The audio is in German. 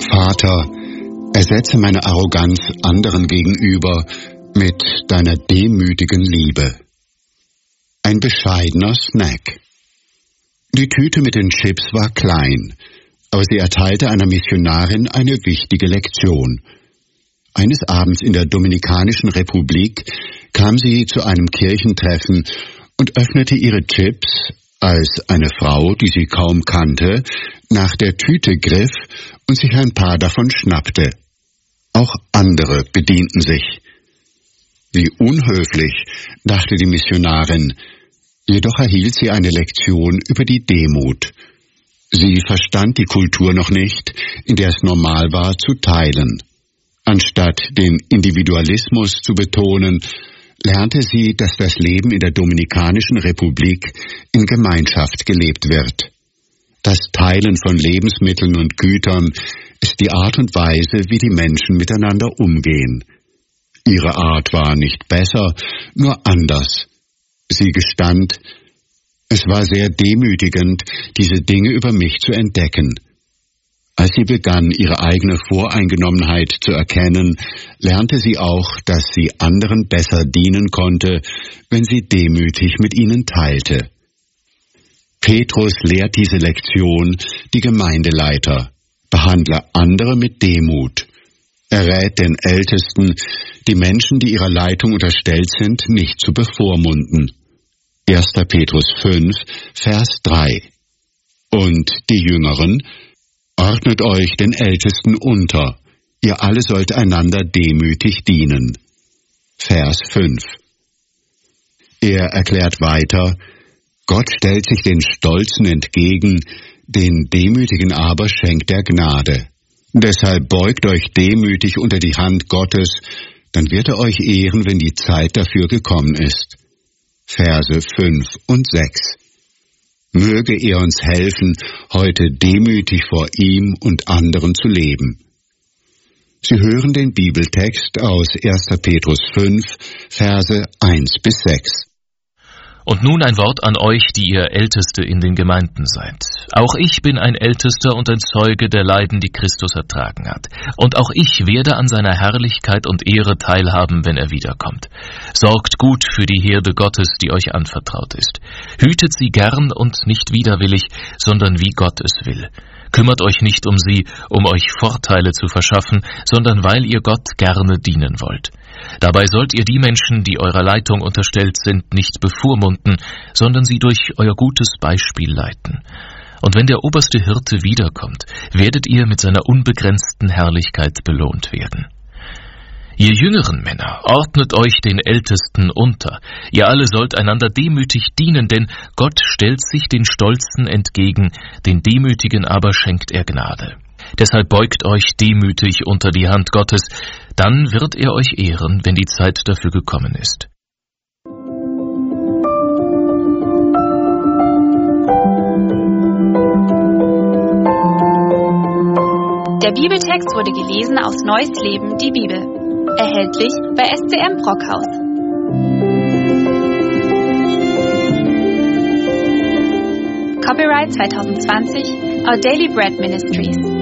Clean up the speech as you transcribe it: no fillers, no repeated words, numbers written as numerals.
Vater, ersetze meine Arroganz anderen gegenüber mit deiner demütigen Liebe. Ein bescheidener Snack. Die Tüte mit den Chips war klein, aber sie erteilte einer Missionarin eine wichtige Lektion. Eines Abends in der Dominikanischen Republik kam sie zu einem Kirchentreffen und öffnete ihre Chips, als eine Frau, die sie kaum kannte, nach der Tüte griff und sich ein paar davon schnappte. Auch andere bedienten sich. Wie unhöflich, dachte die Missionarin, jedoch erhielt sie eine Lektion über die Demut. Sie verstand die Kultur noch nicht, in der es normal war, zu teilen. Anstatt den Individualismus zu betonen, lernte sie, dass das Leben in der Dominikanischen Republik in Gemeinschaft gelebt wird. Das Teilen von Lebensmitteln und Gütern ist die Art und Weise, wie die Menschen miteinander umgehen. Ihre Art war nicht besser, nur anders. Sie gestand, es war sehr demütigend, diese Dinge über mich zu entdecken. Als sie begann, ihre eigene Voreingenommenheit zu erkennen, lernte sie auch, dass sie anderen besser dienen konnte, wenn sie demütig mit ihnen teilte. Petrus lehrt diese Lektion die Gemeindeleiter. Behandle andere mit Demut. Er rät den Ältesten, die Menschen, die ihrer Leitung unterstellt sind, nicht zu bevormunden. 1. Petrus 5, Vers 3. Und die Jüngeren: Ordnet euch den Ältesten unter, ihr alle sollt einander demütig dienen. Vers 5. Er erklärt weiter, Gott stellt sich den Stolzen entgegen, den Demütigen aber schenkt er Gnade. Deshalb beugt euch demütig unter die Hand Gottes, dann wird er euch ehren, wenn die Zeit dafür gekommen ist. Verse 5 und 6. Möge er uns helfen, heute demütig vor ihm und anderen zu leben. Sie hören den Bibeltext aus 1. Petrus 5, Verse 1 bis 6. Und nun ein Wort an euch, die ihr Älteste in den Gemeinden seid. Auch ich bin ein Ältester und ein Zeuge der Leiden, die Christus ertragen hat. Und auch ich werde an seiner Herrlichkeit und Ehre teilhaben, wenn er wiederkommt. Sorgt gut für die Herde Gottes, die euch anvertraut ist. Hütet sie gern und nicht widerwillig, sondern wie Gott es will. Kümmert euch nicht um sie, um euch Vorteile zu verschaffen, sondern weil ihr Gott gerne dienen wollt. Dabei sollt ihr die Menschen, die eurer Leitung unterstellt sind, nicht bevormunden, sondern sie durch euer gutes Beispiel leiten. Und wenn der oberste Hirte wiederkommt, werdet ihr mit seiner unbegrenzten Herrlichkeit belohnt werden. Ihr jüngeren Männer, ordnet euch den Ältesten unter. Ihr alle sollt einander demütig dienen, denn Gott stellt sich den Stolzen entgegen, den Demütigen aber schenkt er Gnade. Deshalb beugt euch demütig unter die Hand Gottes, dann wird er euch ehren, wenn die Zeit dafür gekommen ist. Der Bibeltext wurde gelesen aus Neues Leben, die Bibel. Erhältlich bei SCM Brockhaus. Copyright 2020, Our Daily Bread Ministries.